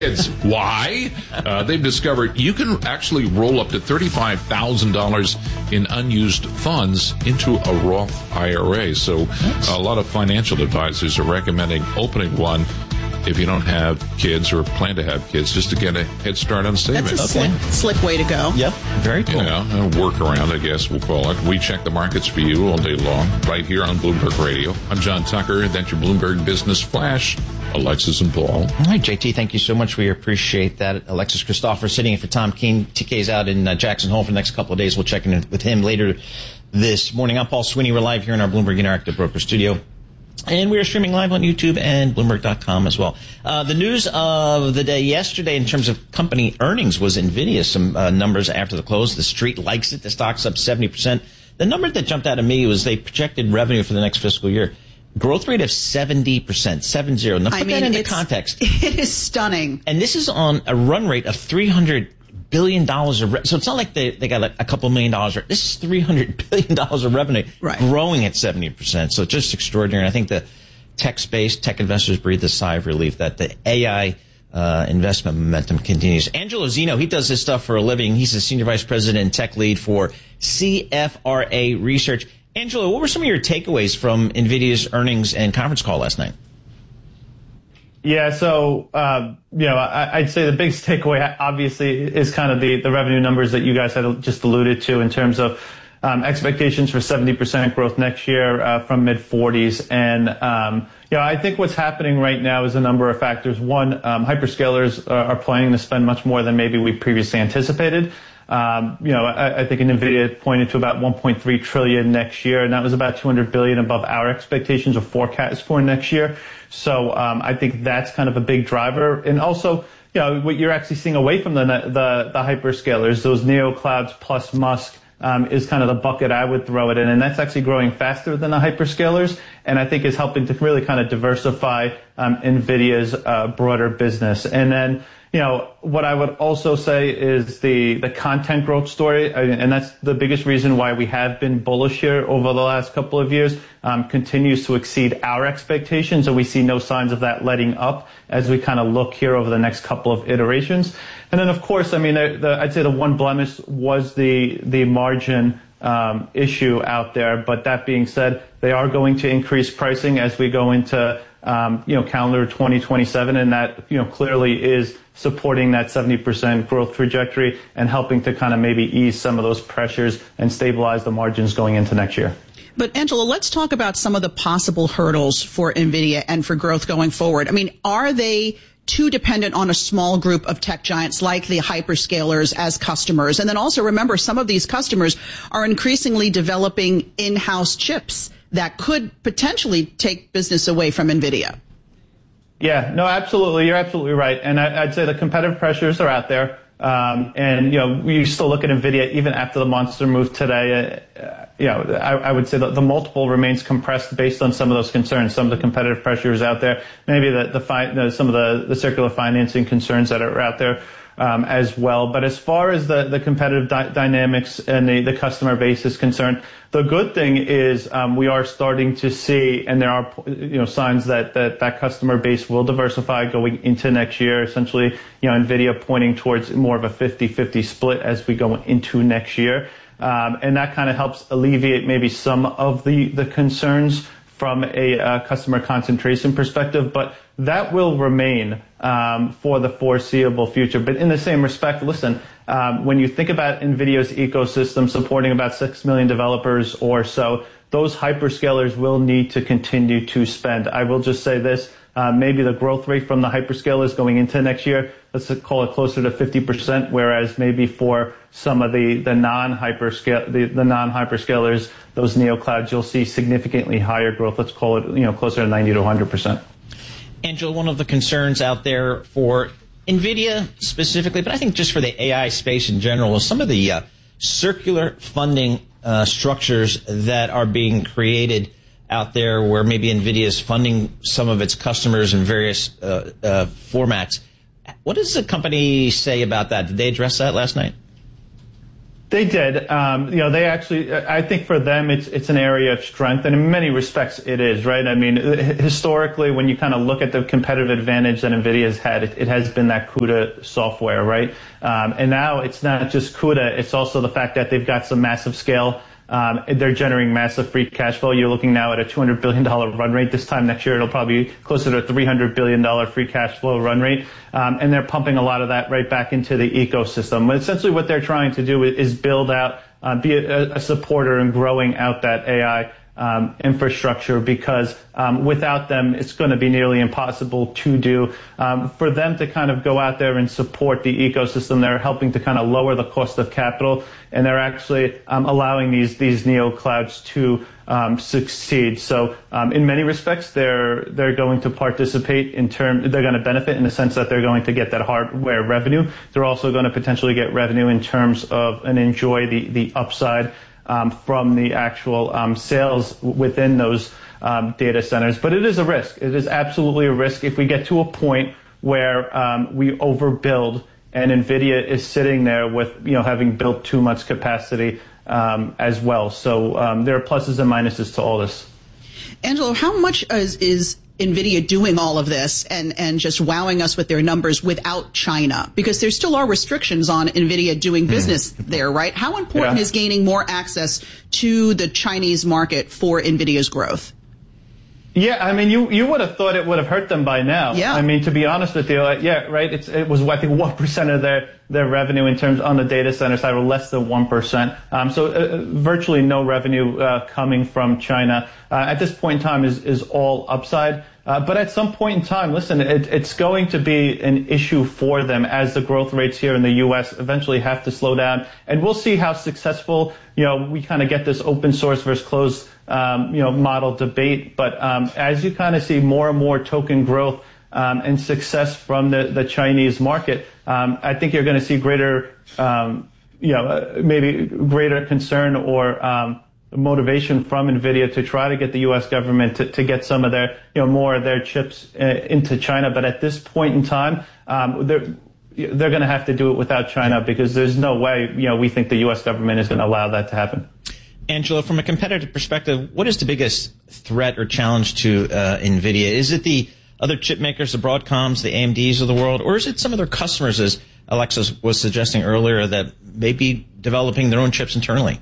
It's why they've discovered you can actually roll up to $35,000 in unused funds into a Roth IRA. So a lot of financial advisors are recommending opening one if you don't have kids or plan to have kids, just to get a head start on saving. That's a slick way to go. Yep, very cool. Yeah, a workaround, I guess we'll call it. We check the markets for you all day long, right here on Bloomberg Radio. I'm John Tucker. That's your Bloomberg Business Flash. Alexis and Paul. All right, JT, thank you so much. We appreciate that. Alexis Christopher sitting in for Tom Keene. TK's out in Jackson Hole for the next couple of days. We'll check in with him later this morning. I'm Paul Sweeney. We're live here in our Bloomberg Interactive Broker Studio. And we are streaming live on YouTube and Bloomberg.com as well. The news of the day yesterday in terms of company earnings was NVIDIA. Some numbers after the close. The street likes it. The stock's up 70%. The number that jumped out at me was they projected revenue for the next fiscal year. Growth rate of 70%, 70. Now put that into context. It is stunning. And this is on a run rate of $300 billion of so it's not like they got like a couple $1 million. This is $300 billion of revenue, growing at 70%. So just extraordinary. And I think the tech investors breathe a sigh of relief that the AI investment momentum continues. Angelo Zeno, he does this stuff for a living. He's the senior vice president and tech lead for CFRA Research. Angelo, what were some of your takeaways from NVIDIA's earnings and conference call last night? Yeah, so, I'd say the biggest takeaway, obviously, is kind of the revenue numbers that you guys had just alluded to in terms of expectations for 70% growth next year from mid-40s. And, I think what's happening right now is a number of factors. One, hyperscalers are planning to spend much more than maybe we previously anticipated. I think NVIDIA pointed to about $1.3 trillion next year, and that was about $200 billion above our expectations or forecast for next year. So I think that's kind of a big driver. And also, what you're actually seeing away from the hyperscalers, those neo clouds plus Musk, is kind of the bucket I would throw it in. And that's actually growing faster than the hyperscalers, and I think is helping to really kind of diversify NVIDIA's broader business. And then, what I would also say is the content growth story, and that's the biggest reason why we have been bullish here over the last couple of years, continues to exceed our expectations, and we see no signs of that letting up as we kind of look here over the next couple of iterations. And then, of course, I'd say the one blemish was the margin issue out there. But that being said, they are going to increase pricing as we go into calendar 2027, and that clearly is supporting that 70% growth trajectory and helping to kind of maybe ease some of those pressures and stabilize the margins going into next year. But Angelo, let's talk about some of the possible hurdles for NVIDIA and for growth going forward. I mean, are they too dependent on a small group of tech giants like the hyperscalers as customers? And then also remember, some of these customers are increasingly developing in-house chips that could potentially take business away from NVIDIA. Yeah, no, absolutely. You're absolutely right. And I'd say the competitive pressures are out there. We still look at NVIDIA even after the monster move today. I would say that the multiple remains compressed based on some of those concerns, some of the competitive pressures out there, maybe some of the circular financing concerns that are out there as well. But as far as the competitive dynamics and the customer base is concerned, the good thing is we are starting to see, and there are signs that customer base will diversify going into next year. Essentially, NVIDIA pointing towards more of a 50-50 split as we go into next year, and that kind of helps alleviate maybe some of the concerns from a customer concentration perspective, but that will remain for the foreseeable future. But in the same respect, listen, when you think about NVIDIA's ecosystem supporting about 6 million developers or so, those hyperscalers will need to continue to spend. I will just say this, maybe the growth rate from the hyperscalers going into next year, let's call it closer to 50%, whereas maybe for some of the non-hyperscalers, those neoclouds, you'll see significantly higher growth. Let's call it, closer to 90 to 100%. Angela, one of the concerns out there for NVIDIA specifically, but I think just for the AI space in general, is some of the circular funding structures that are being created out there where maybe NVIDIA is funding some of its customers in various formats. What does the company say about that? Did they address that last night? They did. They actually, I think for them, it's an area of strength, and in many respects it is, right? I mean, historically, when you kind of look at the competitive advantage that NVIDIA has had, it has been that CUDA software, right? And now it's not just CUDA, it's also the fact that they've got some massive scale. They're generating massive free cash flow. You're looking now at a $200 billion run rate. This time next year, it'll probably be closer to a $300 billion free cash flow run rate. And they're pumping a lot of that right back into the ecosystem. But essentially what they're trying to do is build out, be a supporter in growing out that AI infrastructure, because without them, it's going to be nearly impossible to do. For them to kind of go out there and support the ecosystem, they're helping to kind of lower the cost of capital, and they're actually allowing these neo clouds to succeed. So in many respects, they're going to participate they're going to benefit in the sense that they're going to get that hardware revenue. They're also going to potentially get revenue in terms of and enjoy the upside from the actual sales within those data centers. But it is a risk. It is absolutely a risk if we get to a point where we overbuild and NVIDIA is sitting there with, having built too much capacity as well. So there are pluses and minuses to all this. Angelo, how much is NVIDIA doing all of this and just wowing us with their numbers without China? Because there still are restrictions on NVIDIA doing business there, right? How important is gaining more access to the Chinese market for NVIDIA's growth? Yeah, I mean, you would have thought it would have hurt them by now. Yeah. I mean, to be honest with you, right. It was, I think, 1% of their revenue in terms on the data center side, or less than 1%. So virtually no revenue coming from China at this point in time is all upside. But at some point in time, listen, it's going to be an issue for them as the growth rates here in the U.S. eventually have to slow down. And we'll see how successful, we kind of get this open source versus closed, model debate. But as you kind of see more and more token growth and success from the Chinese market, I think you're going to see greater, maybe greater concern or motivation from NVIDIA to try to get the U.S. government to get some of their, more of their chips into China. But at this point in time, they're going to have to do it without China, because there's no way, we think the U.S. government is going to allow that to happen. Angelo, from a competitive perspective, what is the biggest threat or challenge to NVIDIA? Is it the other chip makers, the Broadcoms, the AMDs of the world, or is it some of their customers, as Alexis was suggesting earlier, that may be developing their own chips internally?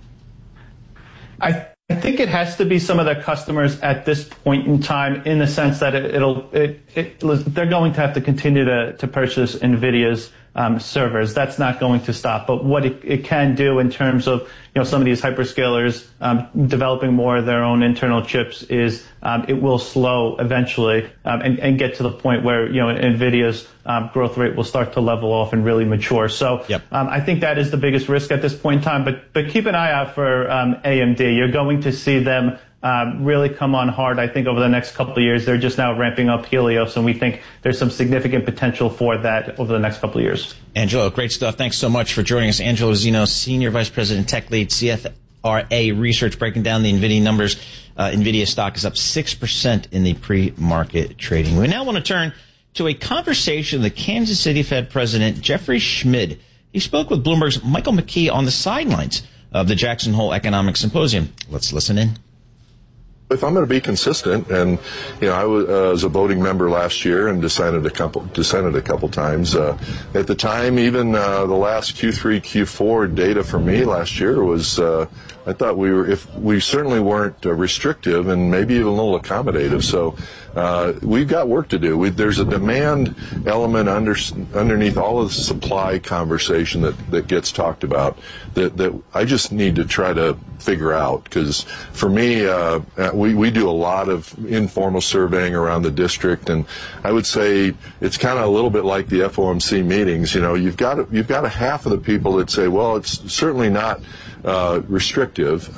I think it has to be some of their customers at this point in time, in the sense that they're going to have to continue to purchase NVIDIA's servers. That's not going to stop. But what it can do in terms of, some of these hyperscalers developing more of their own internal chips is it will slow eventually and get to the point where, NVIDIA's growth rate will start to level off and really mature. So I think that is the biggest risk at this point in time. But keep an eye out for AMD. You're going to see them really come on hard, I think, over the next couple of years. They're just now ramping up Helios, and we think there's some significant potential for that over the next couple of years. Angelo, great stuff. Thanks so much for joining us. Angelo Zeno, Senior Vice President, Tech Lead, CFRA Research, breaking down the NVIDIA numbers. NVIDIA stock is up 6% in the pre-market trading. We now want to turn to a conversation with the Kansas City Fed President, Jeffrey Schmid. He spoke with Bloomberg's Michael McKee on the sidelines of the Jackson Hole Economic Symposium. Let's listen in. If I'm going to be consistent, and I was a voting member last year and dissented a couple times. At the time, even the last Q3, Q4 data for me last year was, I thought we certainly weren't restrictive and maybe even a little accommodative. So we've got work to do. There's a demand element underneath all of the supply conversation that gets talked about that I just need to try to figure out, because for me, we do a lot of informal surveying around the district, and I would say it's kind of a little bit like the FOMC meetings. You've got a half of the people that say, well, it's certainly not restrictive.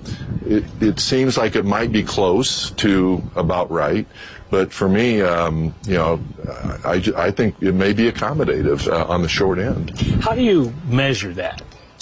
It seems like it might be close to about right. But for me, I think it may be accommodative on the short end. How do you measure that?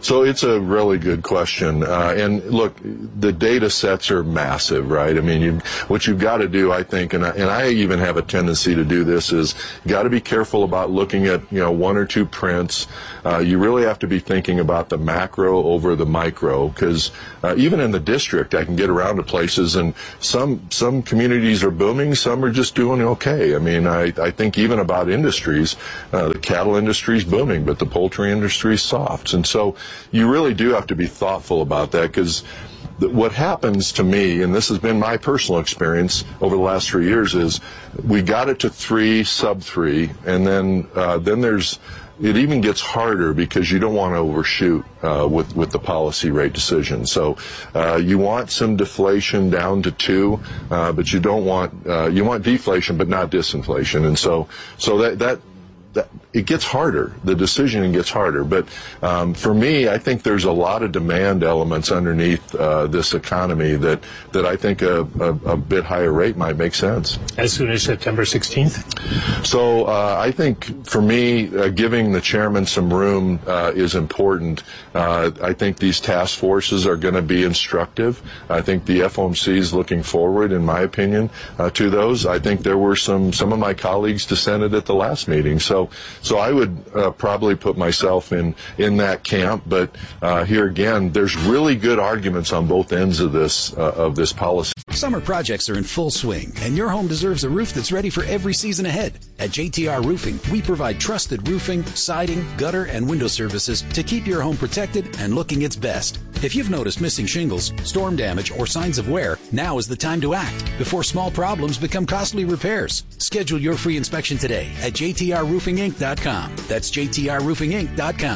So it's a really good question. And look, the data sets are massive, right? I mean, what you've got to do, I think, and I even have a tendency to do this, is you got to be careful about looking at, one or two prints. You really have to be thinking about the macro over the micro, because even in the district, I can get around to places, and some communities are booming, some are just doing okay. I mean, I think even about industries, the cattle industry is booming, but the poultry industry is soft. And so you really do have to be thoughtful about that, because what happens to me, and this has been my personal experience over the last 3 years, is we got it to 3, sub 3, and then it even gets harder because you don't want to overshoot with the policy rate decision. So you want some deflation down to 2, but you don't want you want deflation but not disinflation, and so that it gets harder. The decision gets harder. But for me, I think there's a lot of demand elements underneath this economy that I think a bit higher rate might make sense. As soon as September 16th? So I think for me, giving the chairman some room is important. I think these task forces are going to be instructive. I think the FOMC is looking forward, in my opinion, to those. I think there were some of my colleagues dissented at the last meeting. So I would probably put myself in that camp. But here again, there's really good arguments on both ends of this policy. Summer projects are in full swing, and your home deserves a roof that's ready for every season ahead. At JTR Roofing, we provide trusted roofing, siding, gutter, and window services to keep your home protected and looking its best. If you've noticed missing shingles, storm damage, or signs of wear, now is the time to act before small problems become costly repairs. Schedule your free inspection today at jtrroofinginc.com. That's jtrroofinginc.com.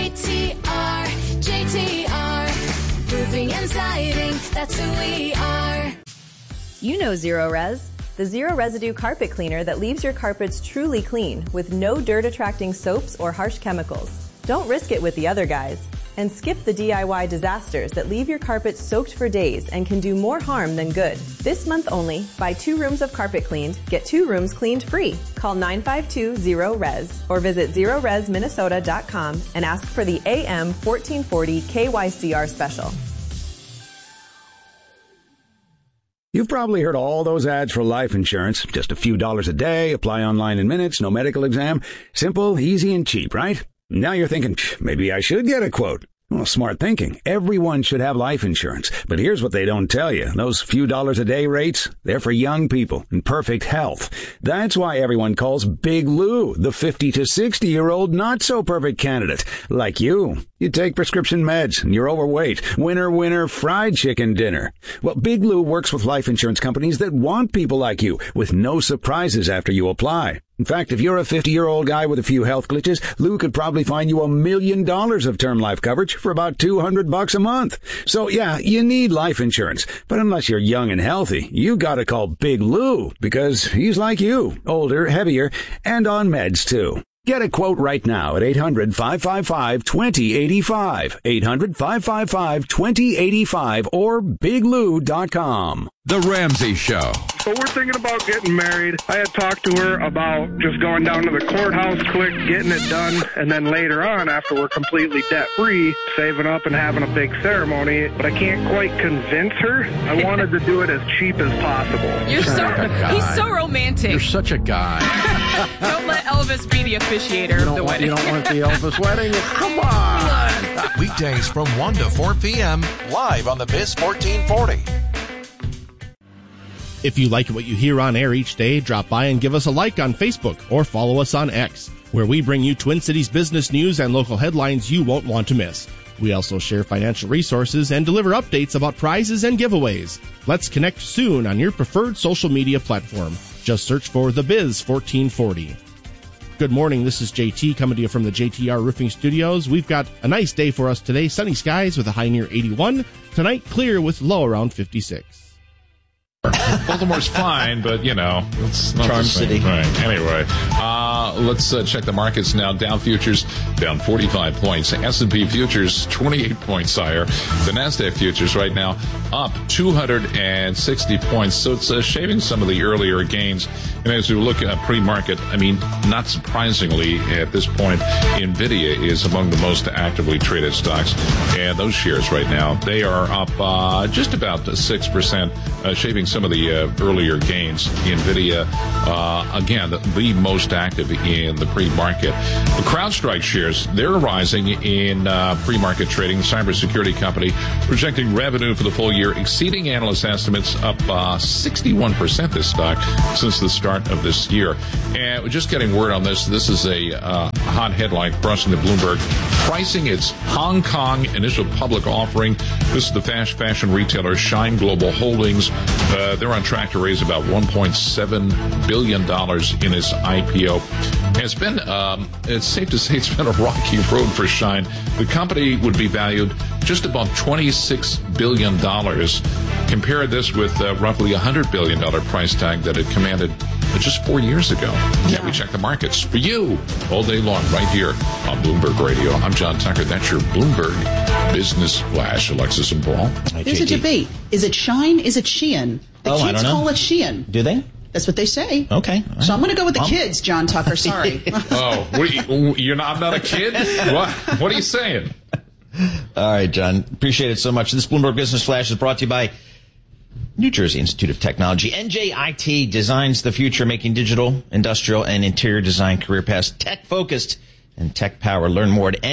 JTR, roofing and siding, that's who we are. You know Zero Res, the zero residue carpet cleaner that leaves your carpets truly clean with no dirt-attracting soaps or harsh chemicals. Don't risk it with the other guys. And skip the DIY disasters that leave your carpet soaked for days and can do more harm than good. This month only, buy 2 rooms of carpet cleaned, get 2 rooms cleaned free. Call 952-0RES or visit zeroresminnesota.com and ask for the AM 1440 KYCR special. You've probably heard all those ads for life insurance. Just a few dollars a day, apply online in minutes, no medical exam. Simple, easy, and cheap, right? Now you're thinking, maybe I should get a quote. Well, smart thinking. Everyone should have life insurance. But here's what they don't tell you. Those few dollars a day rates, they're for young people in perfect health. That's why everyone calls Big Lou the 50 to 60-year-old not-so-perfect candidate. Like you. You take prescription meds and you're overweight. Winner, fried chicken dinner. Well, Big Lou works with life insurance companies that want people like you with no surprises after you apply. In fact, if you're a 50-year-old guy with a few health glitches, Lou could probably find you $1 million of term life coverage for about $200 a month. So yeah, you need life insurance. But unless you're young and healthy, you gotta call Big Lou because he's like you, older, heavier, and on meds too. Get a quote right now at 800-555-2085, 800-555-2085, or biglou.com. The Ramsey Show. So we're thinking about getting married. I had talked to her about just going down to the courthouse quick, getting it done, and then later on, after we're completely debt-free, saving up and having a big ceremony. But I can't quite convince her. I wanted to do it as cheap as possible. He's so romantic. You're such a guy. Don't let Elvis be the officiator of the wedding. You don't want the Elvis wedding? Come on! Weekdays from 1 to 4 p.m. live on the Biz 1440. If you like what you hear on air each day, drop by and give us a like on Facebook or follow us on X, where we bring you Twin Cities business news and local headlines you won't want to miss. We also share financial resources and deliver updates about prizes and giveaways. Let's connect soon on your preferred social media platform. Just search for The Biz 1440. Good morning, this is JT coming to you from the JTR Roofing Studios. We've got a nice day for us today. Sunny skies with a high near 81. Tonight, clear with low around 56. Baltimore's fine, but, it's not Charm the same. City. Right. Anyway, let's check the markets now. Dow futures down 45 points. S&P futures 28 points higher. The NASDAQ futures right now up 260 points. So it's shaving some of the earlier gains. And as we look at pre-market, not surprisingly, at this point, NVIDIA is among the most actively traded stocks. And those shares right now, they are up just about 6%, shaving some of the earlier gains. NVIDIA, again, the most active in the pre-market. The CrowdStrike shares, they're rising in pre-market trading. The cybersecurity company projecting revenue for the full year exceeding analyst estimates, up 61% this stock since the start of this year. And we're just getting word on this. This is a hot headline crossing the Bloomberg. Pricing its Hong Kong initial public offering. This is the fashion retailer Shine Global Holdings. They're on track to raise about $1.7 billion in its IPO. It's been, it's safe to say it's been a rocky road for Shine. The company would be valued just above $26 billion. Compare this with roughly $100 billion price tag that it commanded just 4 years ago. Yeah, we check the markets for you all day long right here on Bloomberg Radio. I'm John Tucker. That's your Bloomberg Business Flash. Alexis and Paul. There's a debate. Is it Shine? Is it Shein? The I kids don't know. call it Shein. Do they? That's what they say. Okay. So I'm going to go with the kids, John Tucker. Sorry. You're not, I'm not a kid? What are you saying? All right, John. Appreciate it so much. This Bloomberg Business Flash is brought to you by New Jersey Institute of Technology. NJIT designs the future, making digital, industrial, and interior design career paths tech-focused and tech-powered. Learn more at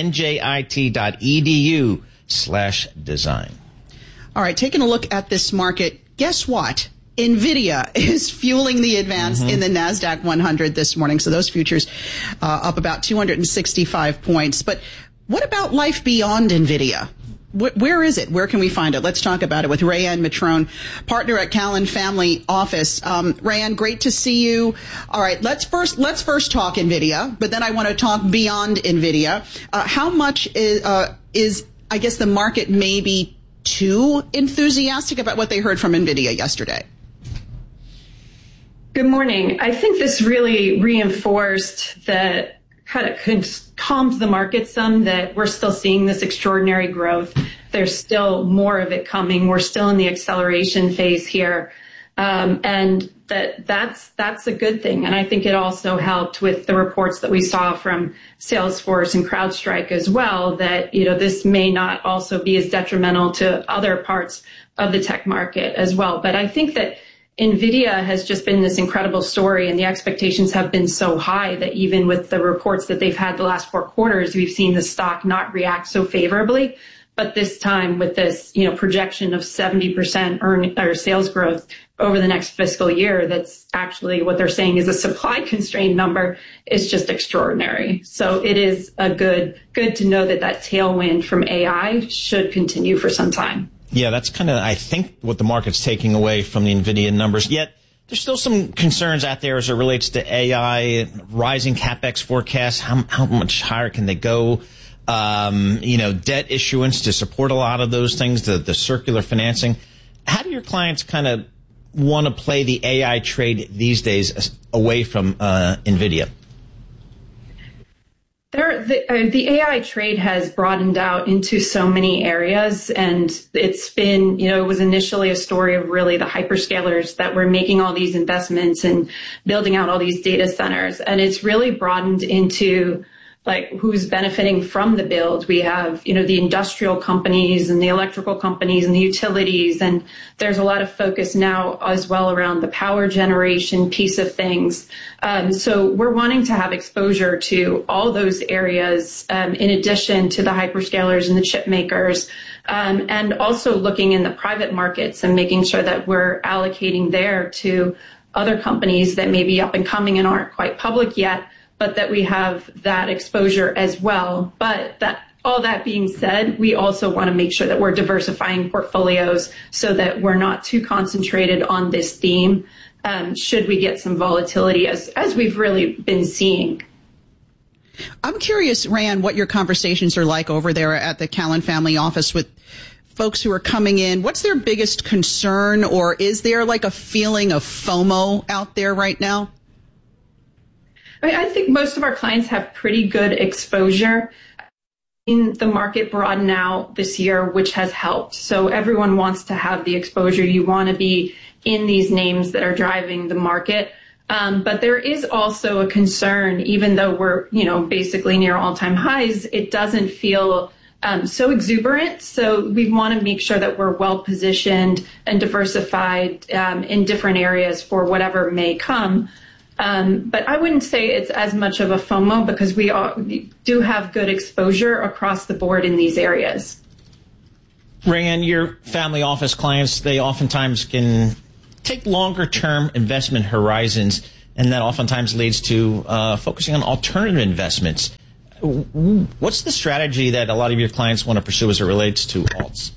njit.edu/design. All right, taking a look at this market, guess what? NVIDIA is fueling the advance in the NASDAQ 100 this morning. So those futures up about 265 points. But what about life beyond NVIDIA? Where is it? Where can we find it? Let's talk about it with Rayanne Matrone, partner at Callan Family Office. Rayanne, great to see you. All right, let's first talk NVIDIA, but then I want to talk beyond NVIDIA. How much is I guess the market maybe too enthusiastic about what they heard from NVIDIA yesterday? Good morning. I think this really reinforced that, kind of calmed the market some, that we're still seeing this extraordinary growth. There's still more of it coming. We're still in the acceleration phase here. And that's a good thing. And I think it also helped with the reports that we saw from Salesforce and CrowdStrike as well, that, this may not also be as detrimental to other parts of the tech market as well. But I think that NVIDIA has just been this incredible story, and the expectations have been so high that even with the reports that they've had the last 4 quarters, we've seen the stock not react so favorably. But this time with this, projection of 70% sales growth over the next fiscal year, that's actually what they're saying is a supply constrained number, is just extraordinary. So it is a good to know that tailwind from AI should continue for some time. Yeah, that's kind of, I think, what the market's taking away from the NVIDIA numbers. Yet, there's still some concerns out there as it relates to AI, rising CapEx forecasts. How much higher can they go? Debt issuance to support a lot of those things, the circular financing. How do your clients kind of want to play the AI trade these days away from NVIDIA? The AI trade has broadened out into so many areas, and it's been, it was initially a story of really the hyperscalers that were making all these investments and building out all these data centers. And it's really broadened into who's benefiting from the build. We have, the industrial companies and the electrical companies and the utilities. And there's a lot of focus now as well around the power generation piece of things. So we're wanting to have exposure to all those areas, in addition to the hyperscalers and the chip makers, and also looking in the private markets and making sure that we're allocating there to other companies that may be up and coming and aren't quite public yet, but that we have that exposure as well. But all that being said, we also want to make sure that we're diversifying portfolios so that we're not too concentrated on this theme, should we get some volatility as we've really been seeing. I'm curious, Rayanne, what your conversations are like over there at the Callan Family Office folks who are coming in, what's their biggest concern, or is there like a feeling of FOMO out there right now? I think most of our clients have pretty good exposure. In the market broaden out this year, which has helped. So everyone wants to have the exposure. You want to be in these names that are driving the market. But there is also a concern, even though we're, basically near all-time highs, it doesn't feel so exuberant. So we want to make sure that we're well-positioned and diversified in different areas for whatever may come. But I wouldn't say it's as much of a FOMO because we do have good exposure across the board in these areas. Rayanne, your family office clients, they oftentimes can take longer-term investment horizons, and that oftentimes leads to focusing on alternative investments. What's the strategy that a lot of your clients want to pursue as it relates to alts?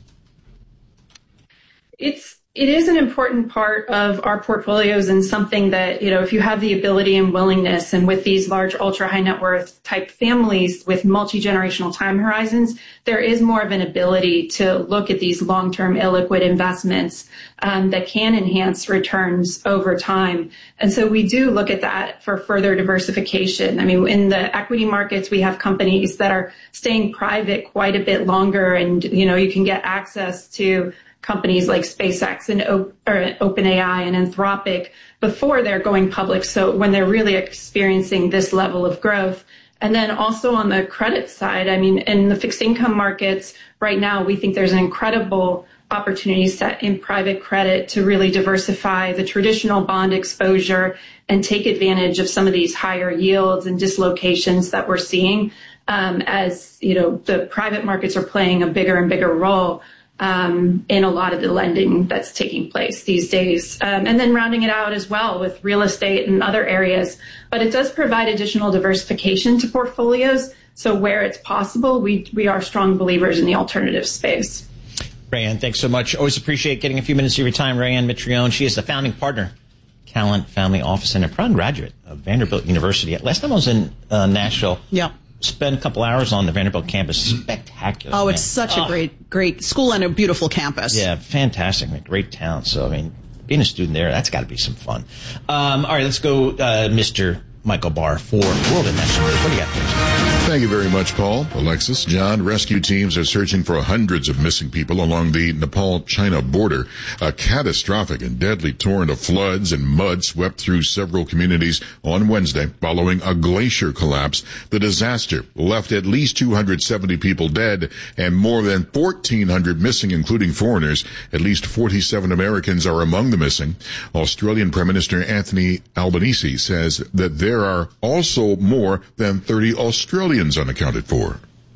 It is an important part of our portfolios and something that, if you have the ability and willingness, and with these large ultra high net worth type families with multi-generational time horizons, there is more of an ability to look at these long-term illiquid investments that can enhance returns over time. And so we do look at that for further diversification. I mean, in the equity markets, we have companies that are staying private quite a bit longer, and, you can get access to companies like SpaceX and OpenAI and Anthropic before they're going public. So when they're really experiencing this level of growth. And then also on the credit side, I mean, in the fixed income markets right now, we think there's an incredible opportunity set in private credit to really diversify the traditional bond exposure and take advantage of some of these higher yields and dislocations that we're seeing as, the private markets are playing a bigger and bigger role in a lot of the lending that's taking place these days. And then rounding it out as well with real estate and other areas. But it does provide additional diversification to portfolios. So where it's possible, we are strong believers in the alternative space. Rayanne, thanks so much. Always appreciate getting a few minutes of your time. Rayanne Mitrione, she is the founding partner, Callan Family Office, and a proud graduate of Vanderbilt University. Last time I was in Nashville. Yeah. Spent a couple hours on the Vanderbilt campus. Spectacular. Oh, it's such a great school and a beautiful campus. Yeah, fantastic. Great town. So, I mean, being a student there, that's got to be some fun. All right, let's go, Mr. Michael Barr for World and National News. What do you got first? Thank you very much, Paul. Alexis, John, rescue teams are searching for hundreds of missing people along the Nepal-China border. A catastrophic and deadly torrent of floods and mud swept through several communities on Wednesday following a glacier collapse. The disaster left at least 270 people dead and more than 1,400 missing, including foreigners. At least 47 Americans are among the missing. Australian Prime Minister Anthony Albanese says that there are also more than 30 Australians unaccounted for.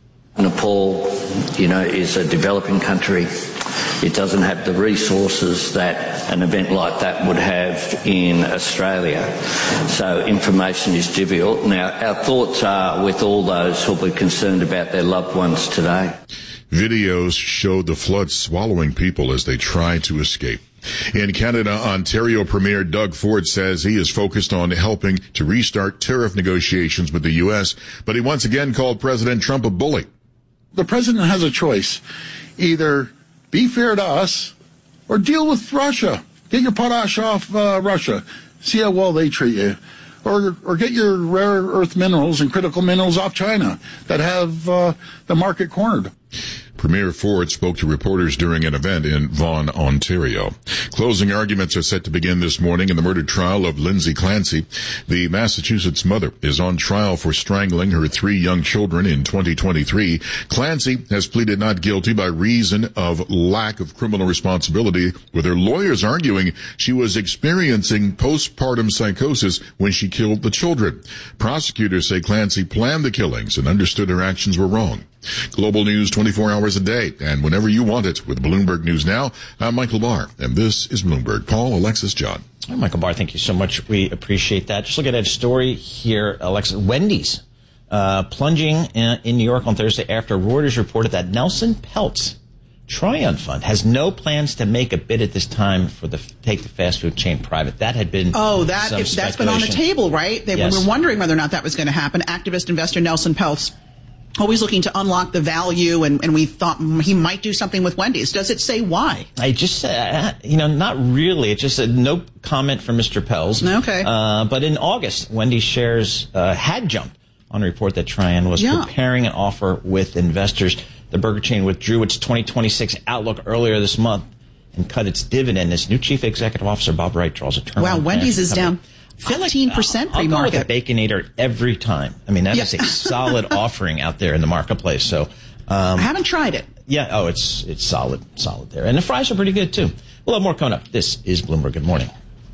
Nepal, is a developing country. It doesn't have the resources that an event like that would have in Australia. So information is difficult. Now, our thoughts are with all those who will be concerned about their loved ones today. Videos showed the flood swallowing people as they tried to escape. In Canada, Ontario Premier Doug Ford says he is focused on helping to restart tariff negotiations with the U.S., but he once again called President Trump a bully. The president has a choice. Either be fair to us or deal with Russia. Get your potash off Russia. See how well they treat you. Or get your rare earth minerals and critical minerals off China that have the market cornered. Premier Ford spoke to reporters during an event in Vaughan, Ontario. Closing arguments are set to begin this morning in the murder trial of Lindsay Clancy. The Massachusetts mother is on trial for strangling her 3 young children in 2023. Clancy has pleaded not guilty by reason of lack of criminal responsibility, with her lawyers arguing she was experiencing postpartum psychosis when she killed the children. Prosecutors say Clancy planned the killings and understood her actions were wrong. Global news 24 hours a day, and whenever you want it with Bloomberg News Now. I'm Michael Barr, and this is Bloomberg. Paul, Alexis, John. Michael Barr, thank you so much. We appreciate that. Just look at that story here, Alexis. Wendy's plunging in New York on Thursday after Reuters reported that Nelson Peltz Triumph Fund has no plans to make a bid at this time for take the fast food chain private. That had been that's been on the table, right? Yes. We were wondering whether or not that was going to happen. Activist investor Nelson Peltz always looking to unlock the value, and we thought he might do something with Wendy's. Does it say why? I just, not really. It just said no comment from Mr. Pelz. Okay. But in August, Wendy's shares had jumped on a report that Trian was preparing an offer with investors. The burger chain withdrew its 2026 outlook earlier this month and cut its dividend. Its new chief executive officer, Bob Wright, draws a turn. Wow, Wendy's is down 15% pre-market. I'll go with a Baconator every time. I mean, that is a solid offering out there in the marketplace. So I haven't tried it. Yeah, it's solid there. And the fries are pretty good, too. We'll have more coming up. This is Bloomberg. Good morning.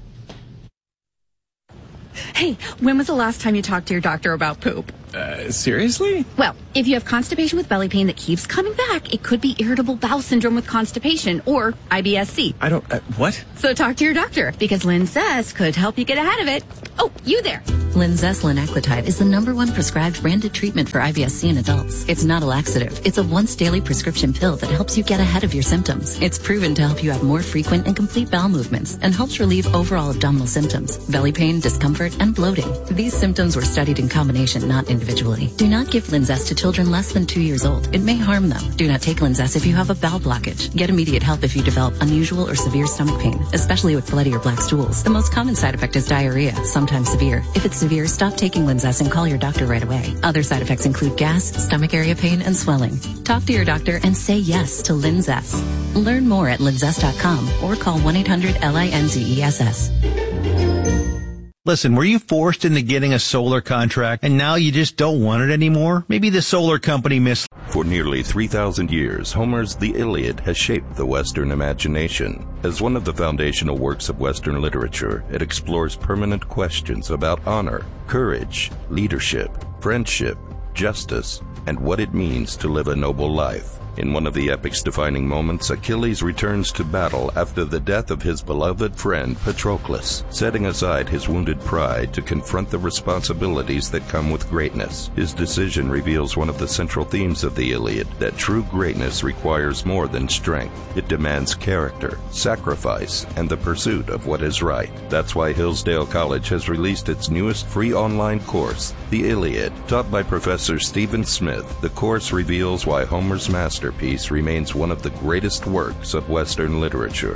Hey, when was the last time you talked to your doctor about poop? Seriously? Well, if you have constipation with belly pain that keeps coming back, it could be irritable bowel syndrome with constipation or IBS-C. I don't, what? So talk to your doctor, because Linzess could help you get ahead of it. Oh, you there. Linzess linaclotide is the #1 prescribed branded treatment for IBS-C in adults. It's not a laxative. It's a once daily prescription pill that helps you get ahead of your symptoms. It's proven to help you have more frequent and complete bowel movements and helps relieve overall abdominal symptoms, belly pain, discomfort, and bloating. These symptoms were studied in combination, not individually. Do not give Linzess to children less than 2 years old. It may harm them. Do not take Linzess if you have a bowel blockage. Get immediate help if you develop unusual or severe stomach pain, especially with bloody or black stools. The most common side effect is diarrhea, sometimes severe. If it's severe, stop taking Linzess and call your doctor right away. Other side effects include gas, stomach area pain, and swelling. Talk to your doctor and say yes to Linzess. Learn more at linzess.com or call 1-800-LINZESS. Listen, were you forced into getting a solar contract and now you just don't want it anymore? Maybe the solar company missed. For nearly 3,000 years, Homer's The Iliad has shaped the Western imagination. As one of the foundational works of Western literature, it explores permanent questions about honor, courage, leadership, friendship, justice, and what it means to live a noble life. In one of the epic's defining moments, Achilles returns to battle after the death of his beloved friend Patroclus, setting aside his wounded pride to confront the responsibilities that come with greatness. His decision reveals one of the central themes of the Iliad, that true greatness requires more than strength. It demands character, sacrifice, and the pursuit of what is right. That's why Hillsdale College has released its newest free online course, The Iliad. Taught by Professor Stephen Smith, the course reveals why Homer's masterpiece remains one of the greatest works of Western literature.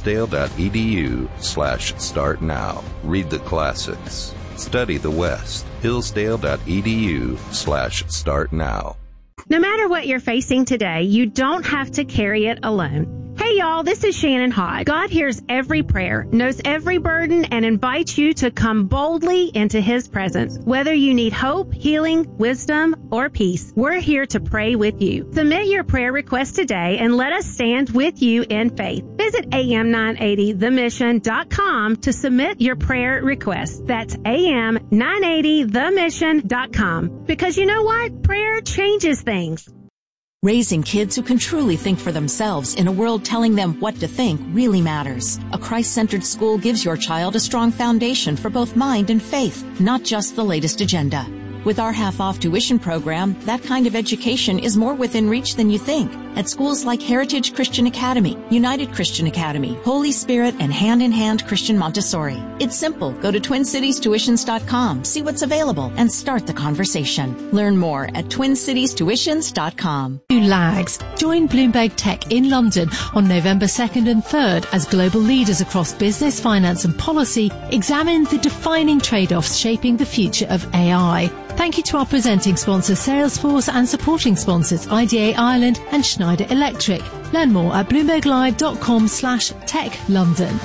Hillsdale.edu/start now. Read the classics. Study the West. Hillsdale.edu/start now. No matter what you're facing today, you don't have to carry it alone. Hey y'all, this is Shannon Hodge. God hears every prayer, knows every burden, and invites you to come boldly into His presence. Whether you need hope, healing, wisdom, or peace, we're here to pray with you. Submit your prayer request today and let us stand with you in faith. Visit am980themission.com to submit your prayer request. That's am980themission.com. Because you know what? Prayer changes things. Raising kids who can truly think for themselves in a world telling them what to think really matters. A Christ-centered school gives your child a strong foundation for both mind and faith, not just the latest agenda. With our half-off tuition program, that kind of education is more within reach than you think. At schools like Heritage Christian Academy, United Christian Academy, Holy Spirit, and Hand in Hand Christian Montessori. It's simple. Go to TwinCitiesTuitions.com, see what's available, and start the conversation. Learn more at TwinCitiesTuitions.com. Lags. Join Bloomberg Tech in London on November 2nd and 3rd as global leaders across business, finance, and policy examine the defining trade-offs shaping the future of AI. Thank you to our presenting sponsors Salesforce and supporting sponsors IDA Ireland and Schneider Electric. Learn more at bloomberglive.com/techlondon.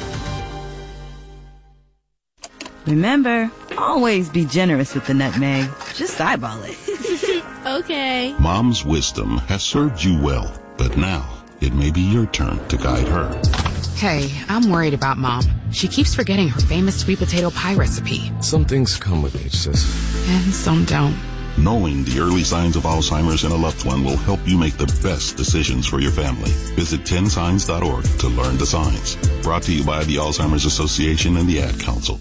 Remember, always be generous with the nutmeg. Just eyeball it. Okay. Mom's wisdom has served you well, but now it may be your turn to guide her. Hey, I'm worried about Mom. She keeps forgetting her famous sweet potato pie recipe. Some things come with age, sis. And some don't. Knowing the early signs of Alzheimer's in a loved one will help you make the best decisions for your family. Visit 10signs.org to learn the signs. Brought to you by the Alzheimer's Association and the Ad Council.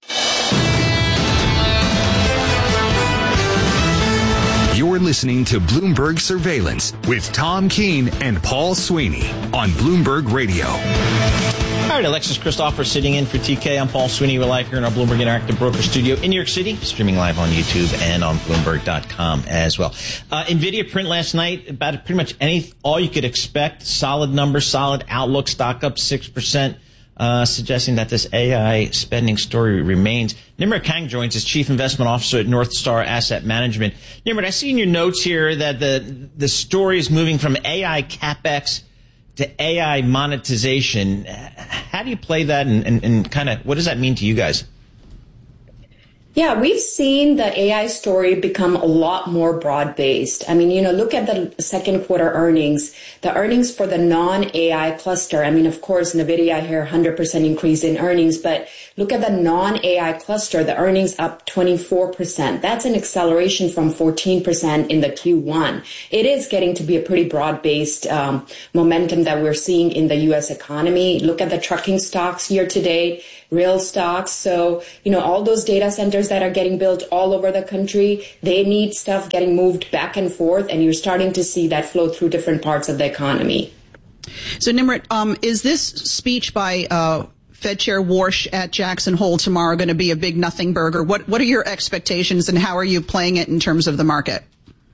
You're listening to Bloomberg Surveillance with Tom Keene and Paul Sweeney on Bloomberg Radio. All right, Alexis Christopher sitting in for TK. I'm Paul Sweeney. We're live here in our Bloomberg Interactive Broker Studio in New York City, streaming live on YouTube and on Bloomberg.com as well. NVIDIA print last night about pretty much all you could expect. Solid numbers, solid outlook, stock up 6%, suggesting that this AI spending story remains. Nimrod Kang joins as Chief Investment Officer at North Star Asset Management. Nimrod, I see in your notes here that the story is moving from AI CapEx to AI monetization. How do you play that and kind of what does that mean to you guys? Yeah, we've seen the AI story become a lot more broad-based. I mean, look at the second quarter earnings. The earnings for the non-AI cluster. I mean, of course, NVIDIA here, 100% increase in earnings, but look at the non-AI cluster, the earnings up 24%. That's an acceleration from 14% in the Q1. It is getting to be a pretty broad-based momentum that we're seeing in the U.S. economy. Look at the trucking stocks year to date, real stocks. So, all those data centers that are getting built all over the country, they need stuff getting moved back and forth, and you're starting to see that flow through different parts of the economy. So, Nimrod, is this speech by Fed Chair Warsh at Jackson Hole tomorrow going to be a big nothing burger? What are your expectations, and how are you playing it in terms of the market?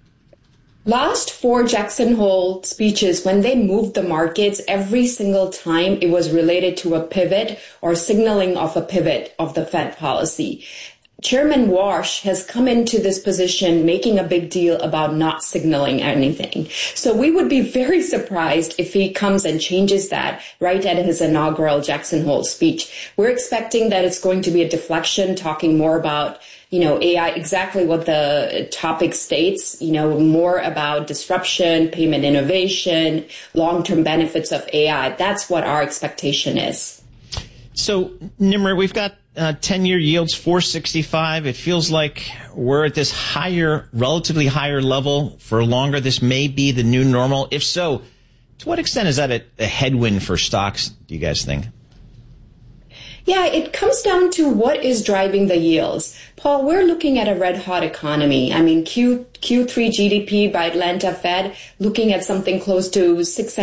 Last 4 Jackson Hole speeches, when they moved the markets, every single time it was related to a pivot or signaling of a pivot of the Fed policy. Chairman Warsh has come into this position making a big deal about not signaling anything. So we would be very surprised if he comes and changes that right at his inaugural Jackson Hole speech. We're expecting that it's going to be a deflection, talking more about AI, exactly what the topic states, more about disruption, payment innovation, long-term benefits of AI. That's what our expectation is. So, Nimrod, we've got 10-year yields, 4.65. It feels like we're at this relatively higher level for longer. This may be the new normal. If so, to what extent is that a headwind for stocks, do you guys think? Yeah, it comes down to what is driving the yields. Paul, we're looking at a red-hot economy. I mean, Q3 GDP by Atlanta Fed looking at something close to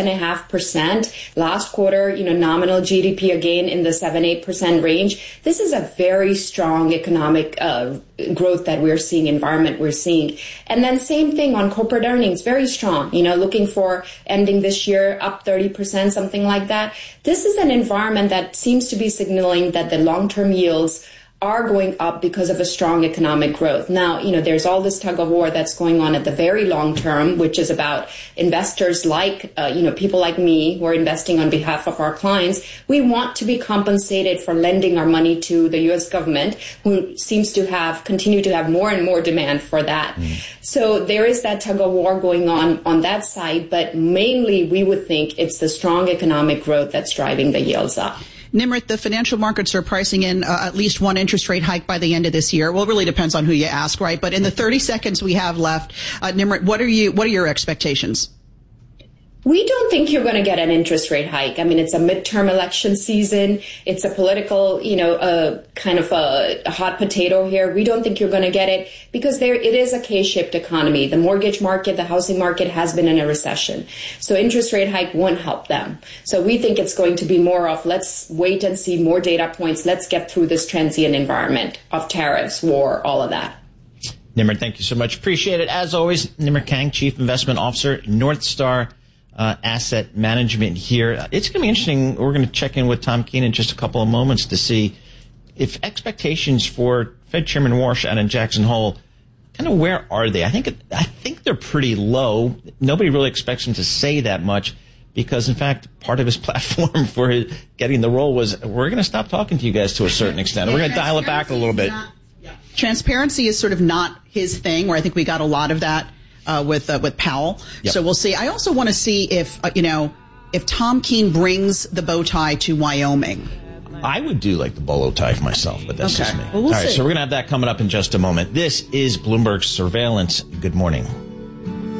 6.5%. Last quarter, nominal GDP again in the 7-8% range. This is a very strong economic growth that we're seeing, environment we're seeing. And then same thing on corporate earnings, very strong, looking for ending this year up 30%, something like that. This is an environment that seems to be signaling that the long-term yields are going up because of a strong economic growth. Now, there's all this tug of war that's going on at the very long term, which is about investors like, people like me who are investing on behalf of our clients. We want to be compensated for lending our money to the U.S. government, who seems to continue to have more and more demand for that. So there is that tug of war going on that side, but mainly we would think it's the strong economic growth that's driving the yields up. Nimrod, the financial markets are pricing in at least one interest rate hike by the end of this year. Well, it really depends on who you ask, right? But in the 30 seconds we have left, Nimrod, what are your expectations? We don't think you're going to get an interest rate hike. I mean, it's a midterm election season. It's a political, kind of a hot potato here. We don't think you're going to get it because it is a K-shaped economy. The mortgage market, the housing market has been in a recession. So interest rate hike won't help them. So we think it's going to be more of let's wait and see more data points. Let's get through this transient environment of tariffs, war, all of that. Nimrod, thank you so much. Appreciate it. As always, Nimrod Kang, Chief Investment Officer, North Star Asset Management here. It's going to be interesting. We're going to check in with Tom Keene in just a couple of moments to see if expectations for Fed Chairman Warsh out in Jackson Hole, kind of where are they? I think they're pretty low. Nobody really expects him to say that much because, in fact, part of his platform for getting the role was we're going to stop talking to you guys to a certain extent. We're going to dial it back a little bit. Transparency is sort of not his thing, where I think we got a lot of that with Powell. Yep. So we'll see. I also want to see if Tom Keene brings the bow tie to Wyoming. I would do like the bolo tie for myself, but that's just me. Well, we'll see. All right, so we're going to have that coming up in just a moment. This is Bloomberg Surveillance. Good morning.